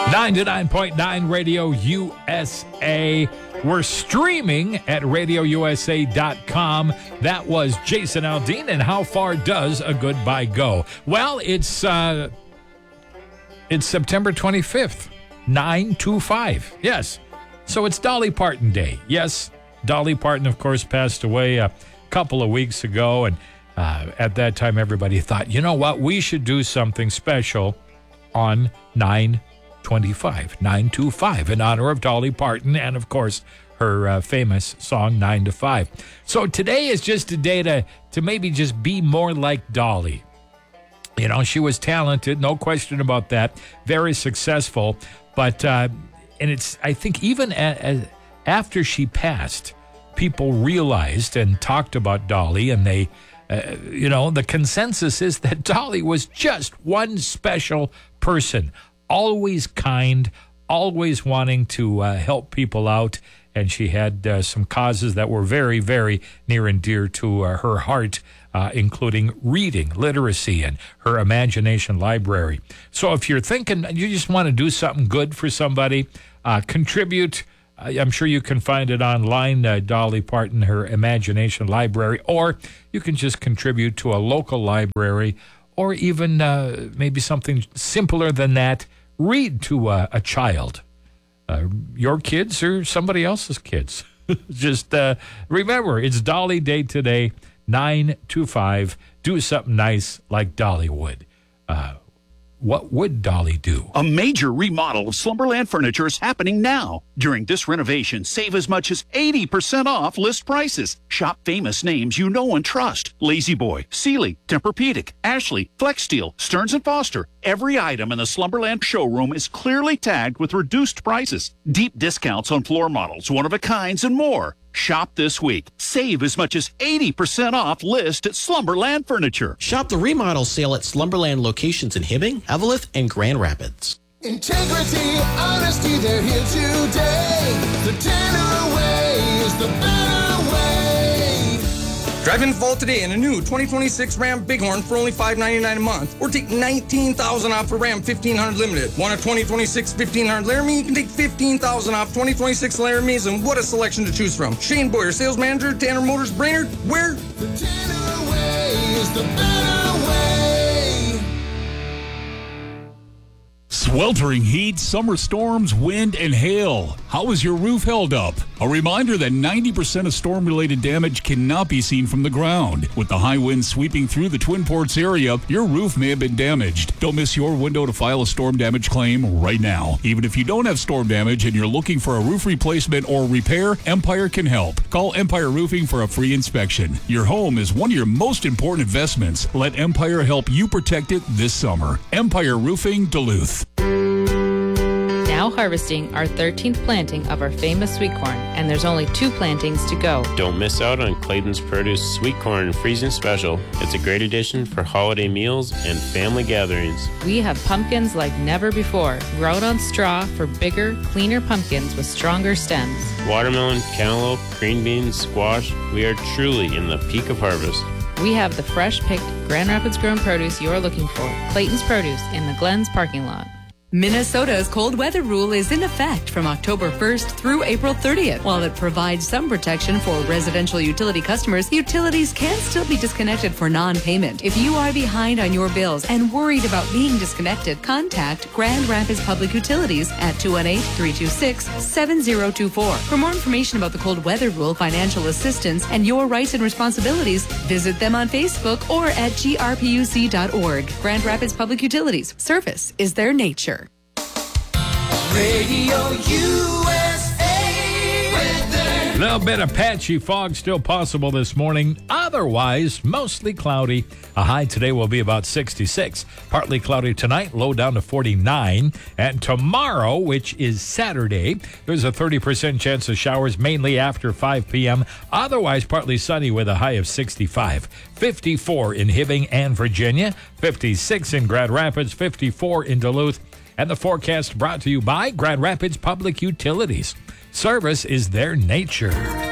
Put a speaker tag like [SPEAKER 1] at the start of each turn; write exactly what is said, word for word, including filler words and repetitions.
[SPEAKER 1] ninety-nine point nine Radio U S A. We're streaming at radio u s a dot com. That was Jason Aldean, and how far does a goodbye go? Well, it's uh, it's September twenty-fifth, nine two five. Yes. So it's Dolly Parton Day. Yes, Dolly Parton, of course, passed away a couple of weeks ago, and uh, at that time, everybody thought, you know what, we should do something special on nine twenty-five, nine two five, in honor of Dolly Parton and, of course, her uh, famous song nine to five. So today is just a day to, to maybe just be more like Dolly. You know, she was talented, no question about that, very successful, but, uh, and it's, I think even a, a, after she passed, people realized and talked about Dolly, and they, uh, you know, the consensus is that Dolly was just one special person. Always kind, always wanting to uh, help people out, and she had uh, some causes that were very, very near and dear to uh, her heart, uh, including reading, literacy, and her imagination library. So if you're thinking you just want to do something good for somebody, uh, contribute. Uh, I'm sure you can find it online, uh, Dolly Parton, her imagination library, or you can just contribute to a local library, or even uh, maybe something simpler than that. Read to uh, a child, uh, your kids or somebody else's kids. Just uh, remember, it's Dolly Day today, nine two five. Do something nice like Dolly would. Uh, what would Dolly do?
[SPEAKER 2] A major remodel of Slumberland Furniture is happening now. During this renovation, save as much as eighty percent off list prices. Shop famous names you know and trust. Lazy Boy, Sealy, Tempur-Pedic, Ashley, Flexsteel, Stearns and Foster. Every item in the Slumberland showroom is clearly tagged with reduced prices. Deep discounts on floor models, one-of-a-kinds, and more. Shop this week. Save as much as eighty percent off list at Slumberland Furniture.
[SPEAKER 3] Shop the remodel sale at Slumberland locations in Hibbing, Eveleth, and Grand Rapids.
[SPEAKER 4] Integrity, honesty, they're here today. The Tanner way is the better way.
[SPEAKER 5] Drive in fall today in a new twenty twenty-six Ram Bighorn for only five ninety-nine a month, or take nineteen thousand off for Ram fifteen hundred Limited. Want a twenty twenty-six fifteen hundred Laramie? You can take fifteen thousand off twenty twenty-six Laramies, and what a selection to choose from. Shane Boyer, sales manager, Tanner Motors, Brainerd. Where?
[SPEAKER 4] The Tanner way is the better way.
[SPEAKER 6] Sweltering heat, summer storms, wind, and hail. How is your roof held up? A reminder that ninety percent of storm-related damage cannot be seen from the ground. With the high winds sweeping through the Twin Ports area, your roof may have been damaged. Don't miss your window to file a storm damage claim right now. Even if you don't have storm damage and you're looking for a roof replacement or repair, Empire can help. Call Empire Roofing for a free inspection. Your home is one of your most important investments. Let Empire help you protect it this summer. Empire Roofing, Duluth.
[SPEAKER 7] Now harvesting our thirteenth planting of our famous sweet corn, and there's only two plantings to go.
[SPEAKER 8] Don't miss out on Clayton's Produce Sweet Corn Freezing Special. It's a great addition for holiday meals and family gatherings.
[SPEAKER 7] We have pumpkins like never before, grown on straw for bigger, cleaner pumpkins with stronger stems.
[SPEAKER 8] Watermelon, cantaloupe, green beans, squash, we are truly in the peak of harvest.
[SPEAKER 7] We have the fresh-picked Grand Rapids grown produce you're looking for. Clayton's Produce in the Glens parking lot.
[SPEAKER 9] Minnesota's cold weather rule is in effect from October first through April thirtieth. While it provides some protection for residential utility customers, utilities can still be disconnected for non-payment. If you are behind on your bills and worried about being disconnected, contact Grand Rapids Public Utilities at two one eight, three two six, seven zero two four. For more information about the cold weather rule, financial assistance, and your rights and responsibilities, visit them on Facebook or at G R P U C dot org. Grand Rapids Public Utilities. Service is their nature.
[SPEAKER 4] Radio U S A weather.
[SPEAKER 1] A little bit of patchy fog still possible this morning. Otherwise, mostly cloudy. A high today will be about sixty-six. Partly cloudy tonight, low down to forty-nine. And tomorrow, which is Saturday, there's a thirty percent chance of showers, mainly after five p.m. Otherwise, partly sunny with a high of sixty-five. fifty-four in Hibbing and Virginia. fifty-six in Grand Rapids. fifty-four in Duluth. And the forecast brought to you by Grand Rapids Public Utilities. Service is their nature.